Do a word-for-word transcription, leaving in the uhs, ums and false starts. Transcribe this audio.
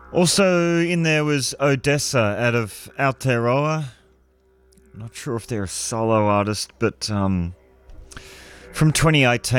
Also in there was Odessa out of Aotearoa. Not sure if they're a solo artist, but um, from twenty eighteen.